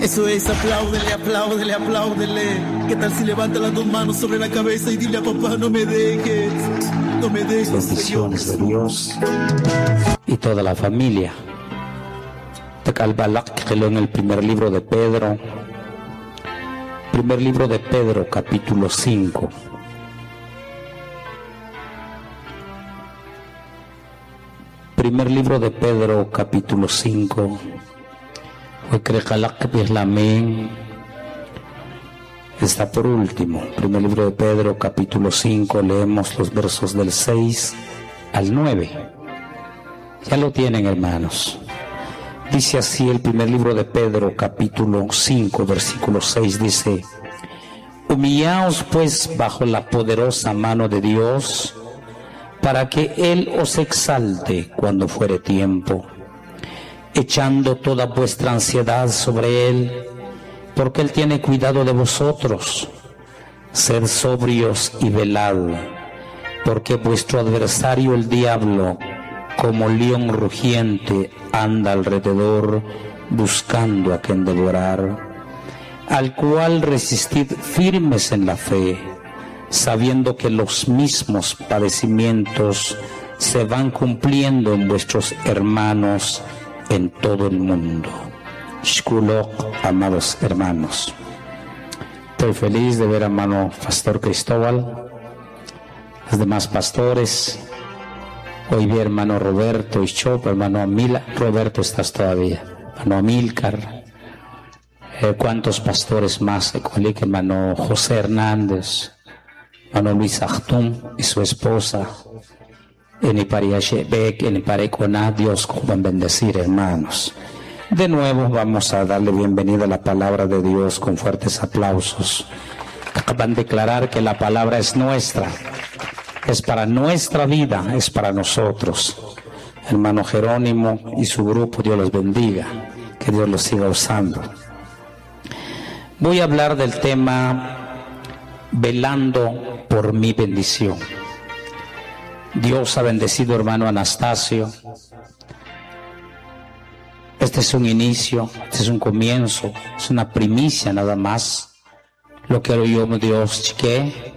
Eso es, apláudele, apláudele, apláudele. ¿Qué tal si levanta las dos manos sobre la cabeza y dile a papá, no me dejes, no me dejes? Bendiciones de Dios y toda la familia. En el primer libro de Pedro, capítulo 5. Primer libro de Pedro, capítulo 5. Está por último. Primer libro de Pedro, capítulo 5. Leemos los versos del 6 al 9. Ya lo tienen, hermanos. Dice así el primer libro de Pedro, capítulo 5, versículo 6, dice: humillaos pues bajo la poderosa mano de Dios, para que Él os exalte cuando fuere tiempo, echando toda vuestra ansiedad sobre Él, porque Él tiene cuidado de vosotros. Sed sobrios y velad, porque vuestro adversario el diablo, como león rugiente, anda alrededor buscando a quien devorar, al cual resistid firmes en la fe, sabiendo que los mismos padecimientos se van cumpliendo en vuestros hermanos en todo el mundo. Shkulok, amados hermanos. Estoy feliz de ver a hermano Pastor Cristóbal, los demás pastores. Hoy vi hermano Roberto Ischop, hermano Amila. Roberto, estás todavía. Hermano Amílcar. ¿Cuántos pastores más? Hermano José Hernández, hermano Luis Achtum y su esposa. Dios con bendecir, hermanos. De nuevo vamos a darle bienvenida a la palabra de Dios con fuertes aplausos. Acaban de declarar que la palabra es nuestra. Es para nuestra vida, es para nosotros. Hermano Jerónimo y su grupo, Dios los bendiga, que Dios los siga usando. Voy a hablar del tema velando por mi bendición. Dios ha bendecido, hermano Anastasio. Este es un inicio, este es un comienzo, es una primicia nada más. Lo que yo Dios chique.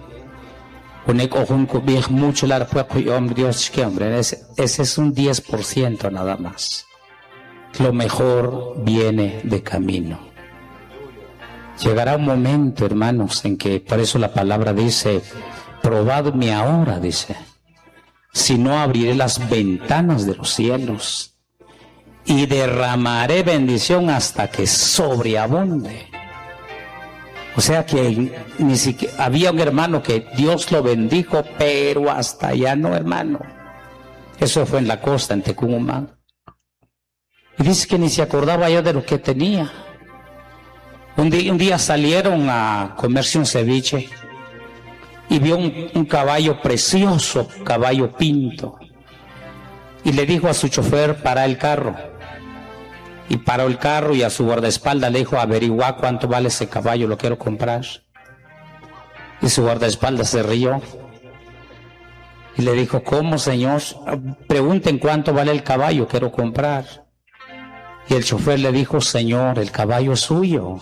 Mucho Dios, ese es un 10% nada más. Lo mejor viene de camino. Llegará un momento, hermanos, en que, por eso la palabra dice: probadme ahora, dice, si no abriré las ventanas de los cielos y derramaré bendición hasta que sobreabunde. O sea que ni siquiera había un hermano que Dios lo bendijo, pero hasta allá no, hermano. Eso fue en la costa, en Tecumumán. Y dice que ni se acordaba yo de lo que tenía. Un día salieron a comerse un ceviche y vio un caballo precioso, caballo pinto. Y le dijo a su chofer: para el carro. Y paró el carro y a su guardaespaldas le dijo: averigua cuánto vale ese caballo, lo quiero comprar. Y su guardaespaldas se rió y le dijo: ¿cómo, señor? Pregunten cuánto vale el caballo, quiero comprar. Y el chofer le dijo: señor, el caballo es suyo.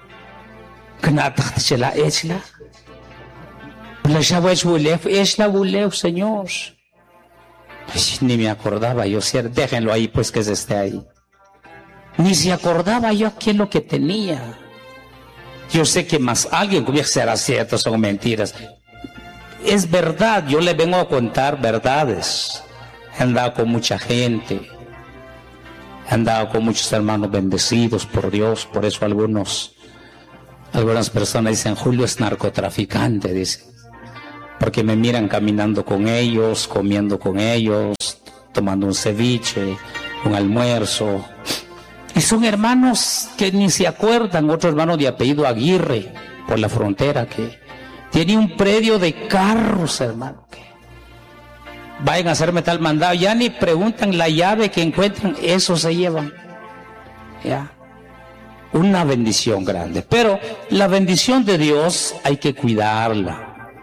Señor. Ni me acordaba yo, déjenlo ahí, pues, que se esté ahí. Ni se acordaba yo qué es lo que tenía. Yo sé que más alguien que será cierto, son mentiras. Es verdad, yo le vengo a contar verdades. He andado con mucha gente. He andado con muchos hermanos bendecidos por Dios. Por eso algunas personas dicen: Julio es narcotraficante, dicen. Porque me miran caminando con ellos, comiendo con ellos, tomando un ceviche, un almuerzo. Y son hermanos que ni se acuerdan. Otro hermano de apellido Aguirre, por la frontera, que tiene un predio de carros, hermano. Que vayan a hacerme tal mandado, ya ni preguntan la llave que encuentran, eso se llevan. Ya. Una bendición grande. Pero la bendición de Dios hay que cuidarla.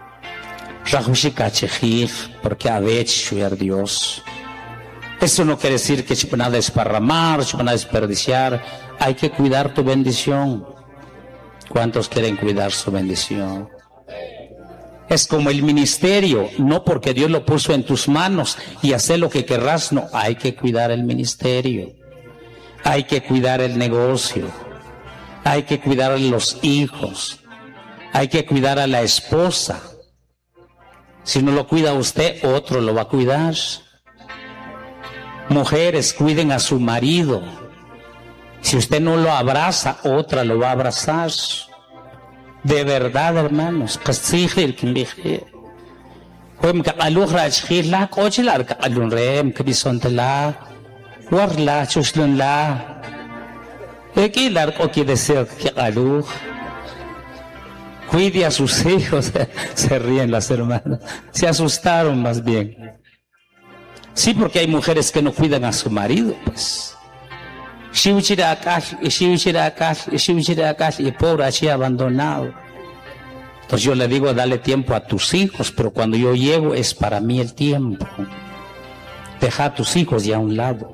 Porque a veces Dios. Eso no quiere decir que se van a desparramar, se van a desperdiciar. hay que cuidar tu bendición. ¿Cuántos quieren cuidar su bendición? Es como el ministerio, no porque Dios lo puso en tus manos y hacer lo que querrás, no, hay que cuidar el ministerio, hay que cuidar el negocio, hay que cuidar a los hijos, hay que cuidar a la esposa. Si no lo cuida usted, otro lo va a cuidar. Mujeres, cuiden a su marido. Si usted no lo abraza, otra lo va a abrazar. De verdad, hermanos. Cuide a sus hijos. Se ríen las hermanas. Se asustaron más bien. Sí, porque hay mujeres que no cuidan a su marido, pues. Y pobre así abandonado. Entonces yo le digo, dale tiempo a tus hijos, pero cuando yo llego es para mí el tiempo. Deja a tus hijos ya a un lado.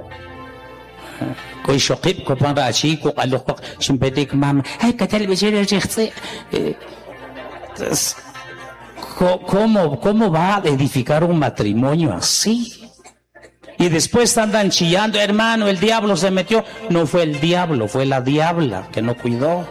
¿Cómo va a edificar un matrimonio así? Y después andan chillando, hermano, el diablo se metió. No fue el diablo, fue la diabla que no cuidó.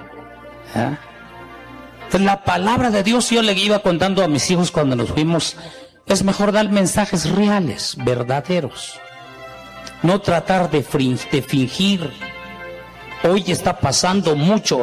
Entonces, la palabra de Dios, yo le iba contando a mis hijos cuando nos fuimos, es mejor dar mensajes reales, verdaderos. No tratar de fingir. Hoy está pasando mucho.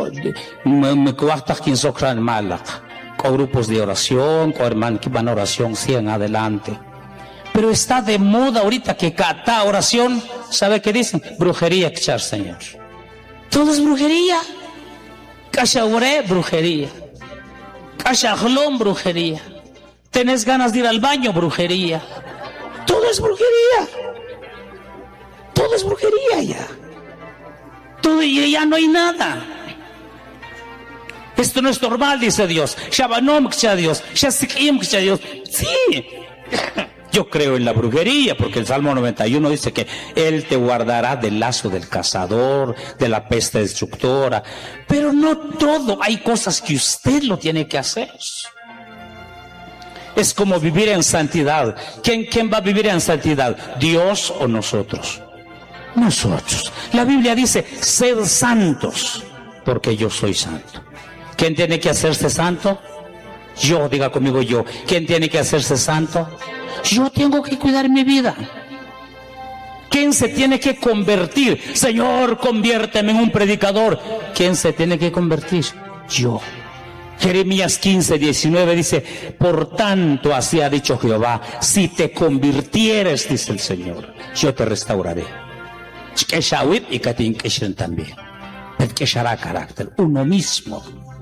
Con grupos de oración, con hermanos que van a oración, sigan adelante. Pero está de moda ahorita que cada oración, ¿sabe qué dicen? Brujería, echar, Señor. Todo es brujería. Kashaure, brujería. Kashahlón, brujería. Tenés ganas de ir al baño, brujería. Todo es brujería. Todo es brujería ya. Todo y ya no hay nada. Esto no es normal, dice Dios. Shabanom, que Dios. Shasikim, que Dios. Sí. Yo creo en la brujería, porque el Salmo 91 dice que Él te guardará del lazo del cazador, de la peste destructora. Pero no todo, hay cosas que usted lo tiene que hacer. Es como vivir en santidad. ¿Quién va a vivir en santidad? ¿Dios o nosotros? Nosotros. La Biblia dice, sed santos, porque yo soy santo. ¿Quién tiene que hacerse santo? Yo, diga conmigo yo. ¿Quién tiene que hacerse santo? Yo tengo que cuidar mi vida. ¿Quién se tiene que convertir? Señor, conviérteme en un predicador. ¿Quién se tiene que convertir? Yo. Jeremías 15:19 dice, por tanto así ha dicho Jehová, si te convirtieres, dice el Señor, yo te restauraré. Y también. Carácter, uno mismo.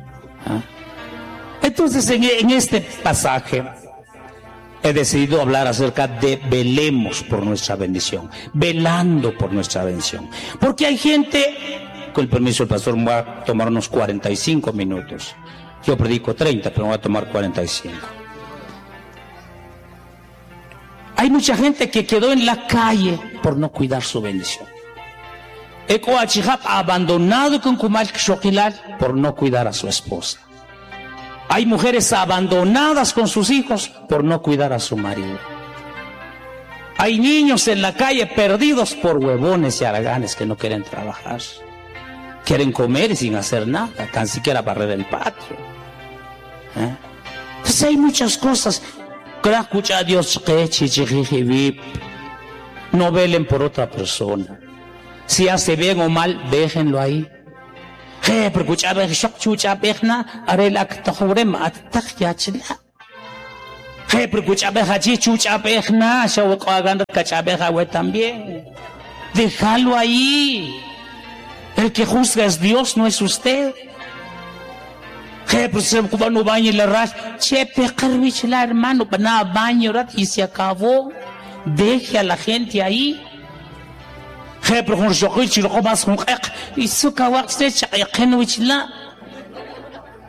Entonces en este pasaje he decidido hablar acerca de velemos por nuestra bendición, velando por nuestra bendición. Porque hay gente, con el permiso del pastor, me va a tomar unos 45 minutos. Yo predico 30, pero me voy a tomar 45. Hay mucha gente que quedó en la calle por no cuidar su bendición. Abandonado con Kumal Shokilal por no cuidar a su esposa. Hay mujeres abandonadas con sus hijos por no cuidar a su marido. Hay niños en la calle perdidos por huevones y haraganes que no quieren trabajar. Quieren comer y sin hacer nada, tan siquiera barrer el patio. Entonces hay muchas cosas. No velen por otra persona. Si hace bien o mal, déjenlo ahí. Déjalo ahí. El que juzga es Dios, no es usted. No bañe la raza. Hermano, baño y se acabó. Deje a la gente ahí.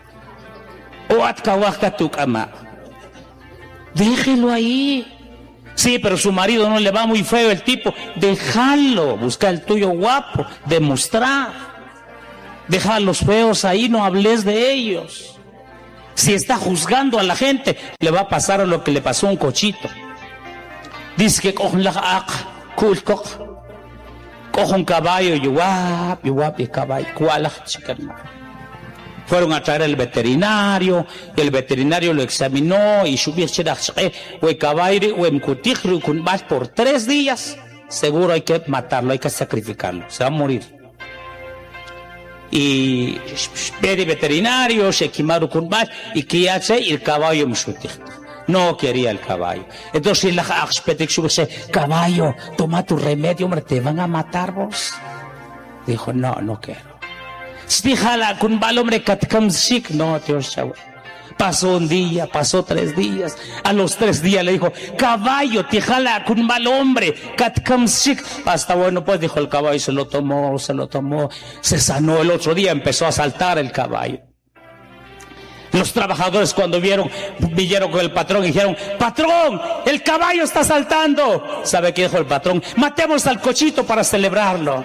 Déjelo ahí. Sí, pero su marido no le va muy feo el tipo. Déjalo, busca el tuyo guapo, demostrar. Deja a los feos ahí, no hables de ellos. Si está juzgando a la gente, le va a pasar lo que le pasó a un cochito. Dice que coge un caballo, y caballo, fueron a traer al veterinario, el veterinario lo examinó y por 3 días, seguro hay que matarlo, hay que sacrificarlo, se va a morir. Y el veterinario se quemaron con más y que hace el caballo no quería el caballo. Entonces la dice, caballo, toma tu remedio, hombre, te van a matar vos. Dijo, no quiero. No, Dios, pasó un día, pasó 3 días. A los 3 días le dijo, caballo, te jala con mal hombre. Hasta bueno, pues dijo el caballo, se lo tomó, se sanó. El otro día empezó a saltar el caballo. Los trabajadores cuando vinieron con el patrón y dijeron, patrón, el caballo está saltando. ¿Sabe qué dijo el patrón? Matemos al cochito para celebrarlo.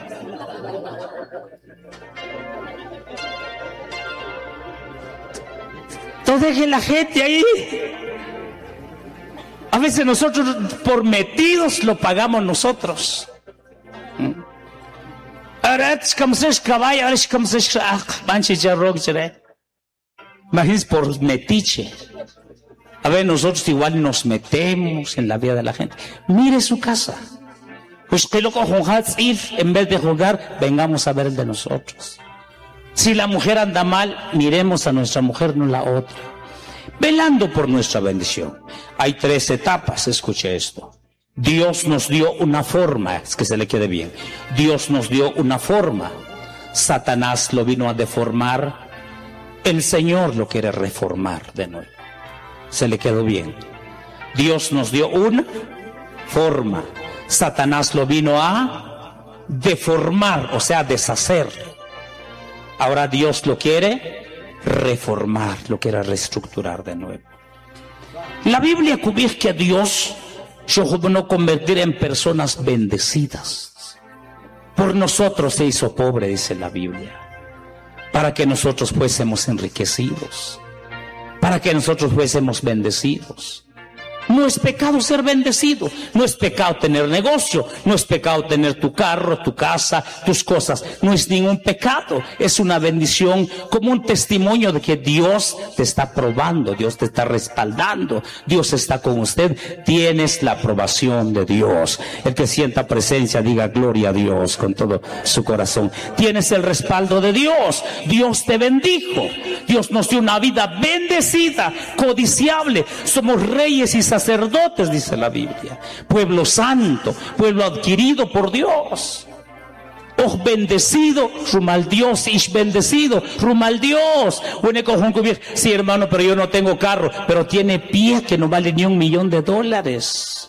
Entonces deje la gente ahí. A veces nosotros por metidos lo pagamos nosotros. Imagínense por metiche. A ver, nosotros igual nos metemos en la vida de la gente. Mire su casa. Pues que lo cojo en vez de jugar, vengamos a ver el de nosotros. Si la mujer anda mal, miremos a nuestra mujer, no la otra. Velando por nuestra bendición. Hay 3 etapas, escuche esto. Dios nos dio una forma, es que se le quede bien. Dios nos dio una forma. Satanás lo vino a deformar. El Señor lo quiere reformar de nuevo. Se le quedó bien. Dios nos dio una forma. Satanás lo vino a deformar, o sea, deshacer. Ahora Dios lo quiere reformar, lo quiere reestructurar de nuevo. La Biblia dice que a Dios no convertir en personas bendecidas. Por nosotros se hizo pobre, dice la Biblia, para que nosotros fuésemos enriquecidos, para que nosotros fuésemos bendecidos. No es pecado ser bendecido, no es pecado tener negocio, no es pecado tener tu carro, tu casa, tus cosas, no es ningún pecado, es una bendición como un testimonio de que Dios te está probando, Dios te está respaldando, Dios está con usted, tienes la aprobación de Dios. El que sienta presencia diga gloria a Dios con todo su corazón. Tienes el respaldo de Dios, Dios te bendijo, Dios nos dio una vida bendecida, codiciable, somos reyes y sacerdotes, dice la Biblia, pueblo santo, pueblo adquirido por Dios. Oh, bendecido, rumal Dios, ish bendecido, rumal Dios. Sí, hermano, pero yo no tengo carro, pero tiene pie que no vale ni $1.000.000.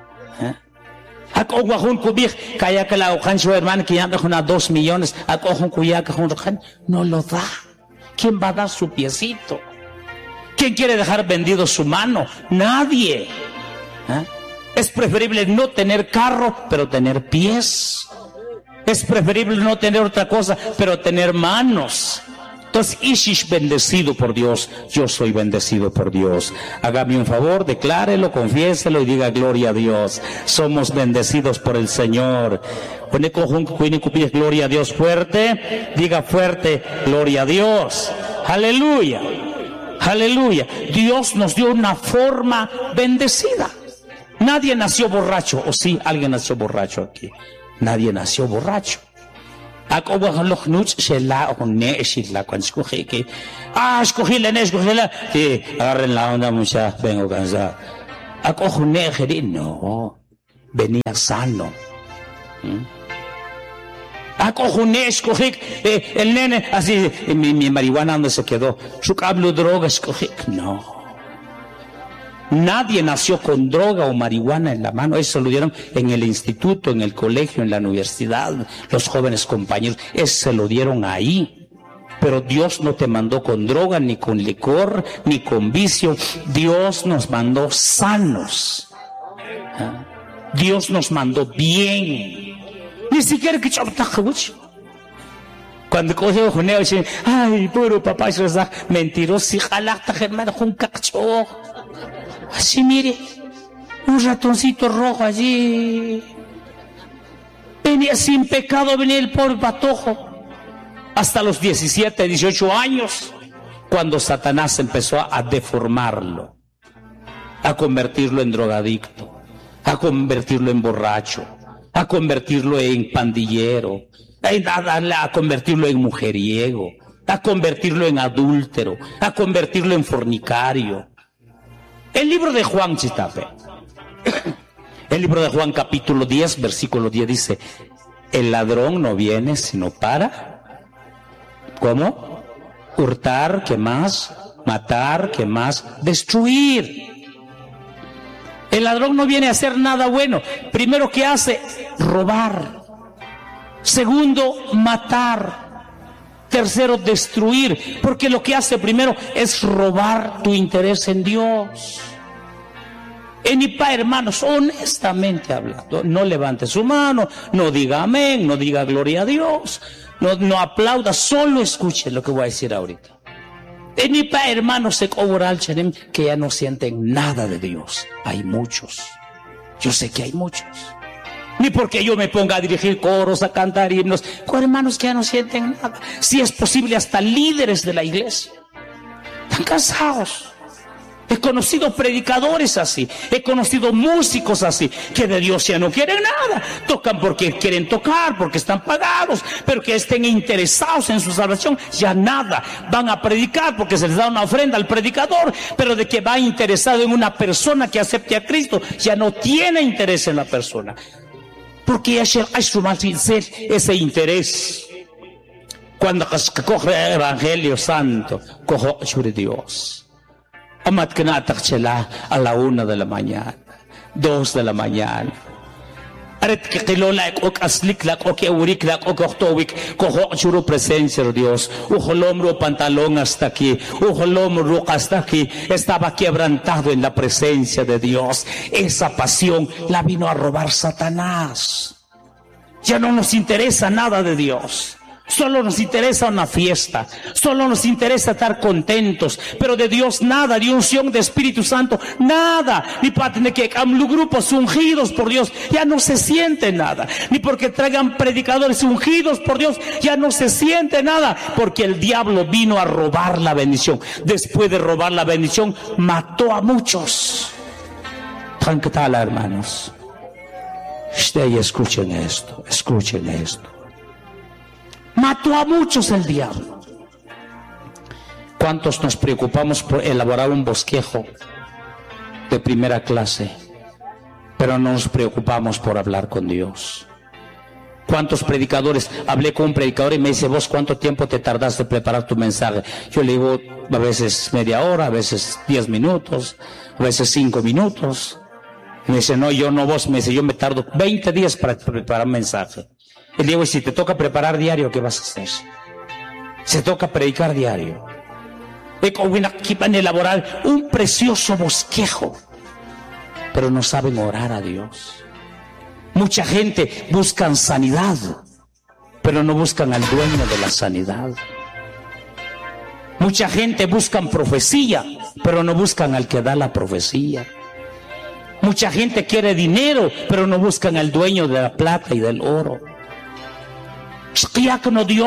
Hermano, que ya me 2 millones, no lo da. ¿Quién va a dar su piecito? ¿Quién quiere dejar vendido su mano? Nadie. Es preferible no tener carro, pero tener pies. Es preferible no tener otra cosa, pero tener manos. Entonces, Ishish bendecido por Dios, yo soy bendecido por Dios. Hágame un favor, declárelo, confiéselo y diga gloria a Dios. Somos bendecidos por el Señor. Gloria a Dios fuerte, diga fuerte, gloria a Dios. Aleluya. Aleluya. Dios nos dio una forma bendecida. Nadie nació borracho. ¿O sí? ¿Alguien nació borracho aquí? Nadie nació borracho. Agarren la onda, mucha. Vengo cansado. No. Venía sano. El nene así, mi marihuana donde se quedó, su cable droga, no. Nadie nació con droga o marihuana en la mano. Eso lo dieron en el instituto, en el colegio, en la universidad, los jóvenes compañeros, eso se lo dieron ahí. Pero Dios no te mandó con droga, ni con licor, ni con vicio. Dios nos mandó sanos. Dios nos mandó bien. Ni siquiera que cuando coge juneo dice, ay, puro papá, mentiroso, hermano, así mire, un ratoncito rojo allí. Venía sin pecado, venía el pobre patojo. Hasta los 17, 18 años, cuando Satanás empezó a deformarlo, a convertirlo en drogadicto, a convertirlo en borracho, a convertirlo en pandillero, a convertirlo en mujeriego, a convertirlo en adúltero, a convertirlo en fornicario. El libro de Juan, Chitape, el libro de Juan capítulo 10, versículo 10 dice, el ladrón no viene sino para, ¿cómo? Hurtar, ¿qué más? Matar, ¿qué más? Destruir. El ladrón no viene a hacer nada bueno. Primero, ¿qué hace? Robar. Segundo, matar. Tercero, destruir. Porque lo que hace primero es robar tu interés en Dios. Hermanos, honestamente hablando, no levante su mano, no diga amén, no diga gloria a Dios, no aplauda, solo escuche lo que voy a decir ahorita. Hermanos, que ya no sienten nada de Dios. Hay muchos. Yo sé que hay muchos. Ni porque yo me ponga a dirigir coros, a cantar himnos, con hermanos que ya no sienten nada. Si es posible, hasta líderes de la iglesia. Están cansados. He conocido predicadores así, he conocido músicos así, que de Dios ya no quieren nada. Tocan porque quieren tocar, porque están pagados, pero que estén interesados en su salvación, ya nada. Van a predicar porque se les da una ofrenda al predicador, pero de que va interesado en una persona que acepte a Cristo, ya no tiene interés en la persona. Porque ese interés, cuando coge el Evangelio Santo, coge sobre Dios. Amat que a la 1 de la mañana, 2 de la mañana. Aret que kilola ok aslik la ok eurik la ok octowik cojo churo presencia de Dios. Ujolomro pantalón hasta aquí, ujolomro hasta aquí. Estaba quebrantado en la presencia de Dios. Esa pasión la vino a robar Satanás. Ya no nos interesa nada de Dios. Solo nos interesa una fiesta, solo nos interesa estar contentos, pero de Dios nada, de unción de Espíritu Santo, nada. Ni para tener que grupos ungidos por Dios, ya no se siente nada. Ni porque traigan predicadores ungidos por Dios, ya no se siente nada. Porque el diablo vino a robar la bendición. Después de robar la bendición, mató a muchos. Tranquila, hermanos. Escuchen esto, escuchen esto. Mató a muchos el diablo. ¿Cuántos nos preocupamos por elaborar un bosquejo de primera clase, pero no nos preocupamos por hablar con Dios? ¿Cuántos predicadores? Hablé con un predicador y me dice, ¿vos cuánto tiempo te tardaste en preparar tu mensaje? Yo le digo, a veces media hora, a veces 10 minutos, a veces 5 minutos. Y me dice, no, yo no, vos. Me dice, yo me tardo 20 días para preparar un mensaje. Y le digo, y si te toca preparar diario, ¿qué vas a hacer? Se toca predicar diario. Aquí van a elaborar un precioso bosquejo, pero no saben orar a Dios. Mucha gente buscan sanidad, pero no buscan al dueño de la sanidad. Mucha gente buscan profecía, pero no buscan al que da la profecía. Mucha gente quiere dinero, pero no buscan al dueño de la plata y del oro.